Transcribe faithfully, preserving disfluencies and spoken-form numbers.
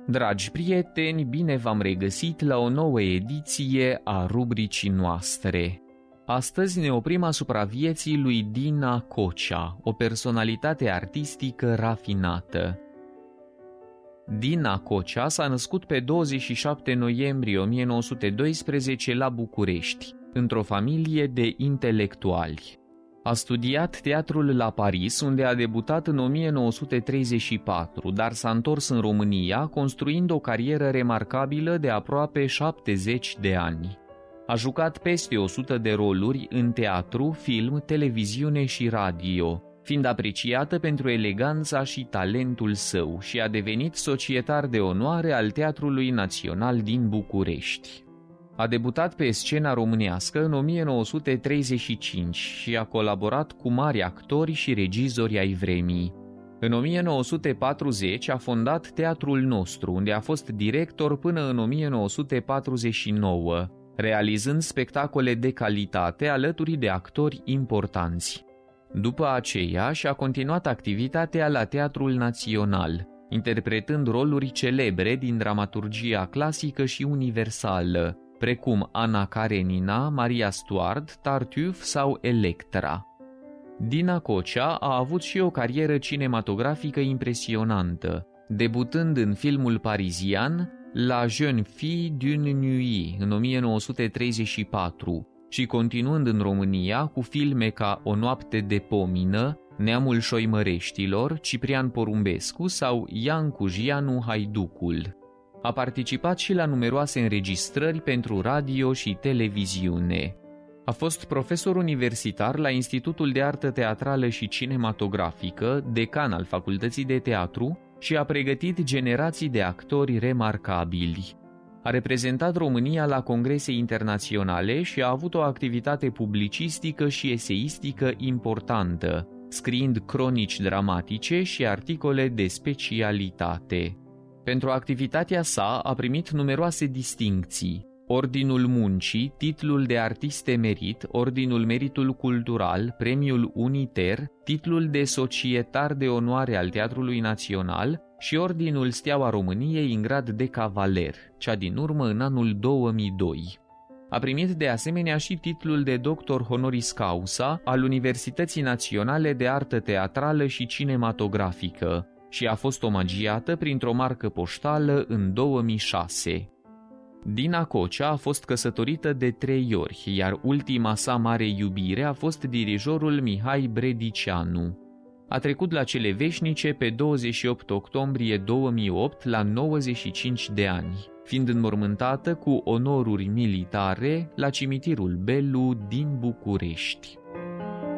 Dragi prieteni, bine v-am regăsit la o nouă ediție a rubricii noastre. Astăzi ne oprim asupra vieții lui Dina Cocea, o personalitate artistică rafinată. Dina Cocea s-a născut pe douăzeci și șapte noiembrie o mie nouă sute doisprezece la București, într-o familie de intelectuali. A studiat teatrul la Paris, unde a debutat în o mie nouă sute treizeci și patru, dar s-a întors în România, construind o carieră remarcabilă de aproape șaptezeci de ani. A jucat peste o sută de roluri în teatru, film, televiziune și radio, fiind apreciată pentru eleganța și talentul său și a devenit societar de onoare al Teatrului Național din București. A debutat pe scena românească în o mie nouă sute treizeci și cinci și a colaborat cu mari actori și regizori ai vremii. În o mie nouă sute patruzeci a fondat Teatrul Nostru, unde a fost director până în o mie nouă sute patruzeci și nouă, realizând spectacole de calitate alături de actori importanți. După aceea și-a continuat activitatea la Teatrul Național, interpretând roluri celebre din dramaturgia clasică și universală, precum Ana Karenina, Maria Stuart, Tartuffe sau Electra. Dina Cocea a avut și o carieră cinematografică impresionantă, debutând în filmul parizian La jeune fille d'une nuit în o mie nouă sute treizeci și patru și continuând în România cu filme ca O noapte de pomină, Neamul șoimăreștilor, Ciprian Porumbescu sau Iancu Gianu Haiducul. A participat și la numeroase înregistrări pentru radio și televiziune. A fost profesor universitar la Institutul de Artă Teatrală și Cinematografică, decan al Facultății de Teatru și a pregătit generații de actori remarcabili. A reprezentat România la congrese internaționale și a avut o activitate publicistică și eseistică importantă, scriind cronici dramatice și articole de specialitate. Pentru activitatea sa a primit numeroase distincții: Ordinul Muncii, titlul de artist emerit, Ordinul Meritul Cultural, Premiul Uniter, titlul de societar de onoare al Teatrului Național și Ordinul Steaua României în grad de cavaler, cea din urmă în anul două mii doi. A primit de asemenea și titlul de doctor honoris causa al Universității Naționale de Artă Teatrală și Cinematografică și a fost omagiată printr-o marcă poștală în două mii șase. Dina Cocea a fost căsătorită de trei ori, iar ultima sa mare iubire a fost dirijorul Mihai Bredicianu. A trecut la cele veșnice pe douăzeci și opt octombrie două mii opt la nouăzeci și cinci de ani, fiind înmormântată cu onoruri militare la cimitirul Belu din București.